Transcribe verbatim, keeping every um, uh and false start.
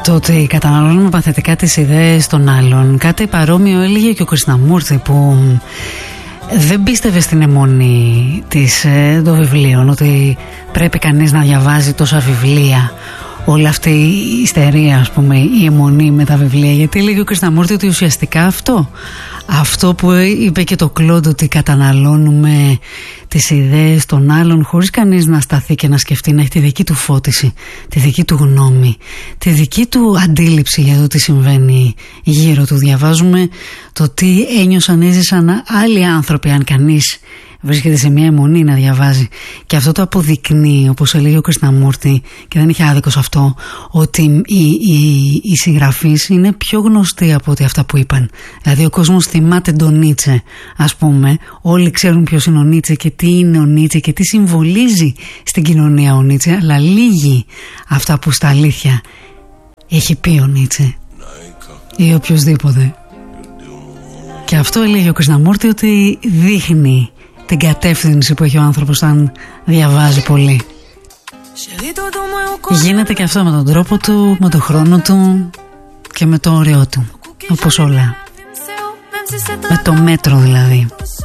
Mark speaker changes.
Speaker 1: το ότι καταναλώνουμε παθητικά τις ιδέες των άλλων. Κάτι παρόμοιο έλεγε και ο Κριστιναμούρτη, που δεν πίστευε στην αιμονή της, ε, των βιβλίων, ότι πρέπει κανείς να διαβάζει τόσα βιβλία. Όλη αυτή η ιστερία, ας πούμε, η αιμονή με τα βιβλία. Γιατί έλεγε ο Κριστιναμούρτη ότι ουσιαστικά αυτό Αυτό που είπε και το Κλόντ, ότι καταναλώνουμε τις ιδέες των άλλων χωρίς κανείς να σταθεί και να σκεφτεί, να έχει τη δική του φώτιση, τη δική του γνώμη, τη δική του αντίληψη για το τι συμβαίνει γύρω του. Διαβάζουμε το τι ένιωσαν, έζησαν άλλοι άνθρωποι, αν κανείς βρίσκεται σε μια αιμονή να διαβάζει. Και αυτό το αποδεικνύει, όπως έλεγε ο Κριστιναμούρτη, και δεν είχε άδικο σε αυτό, ότι οι, οι, οι συγγραφείς είναι πιο γνωστοί από ότι αυτά που είπαν. Δηλαδή ο κόσμος θυμάται τον Νίτσε, ας πούμε. Όλοι ξέρουν ποιος είναι ο Νίτσε και τι είναι ο Νίτσε και τι συμβολίζει στην κοινωνία ο Νίτσε, αλλά λίγοι αυτά που στα αλήθεια έχει πει ο Νίτσε ή οποιοσδήποτε. Και αυτό έλεγε ο Κριστιναμούρτη, ότι δείχνει την κατεύθυνση που έχει ο άνθρωπος αν διαβάζει πολύ. Γίνεται και αυτό με τον τρόπο του, με τον χρόνο του και με το όριό του, όπως όλα, με το μέτρο δηλαδή.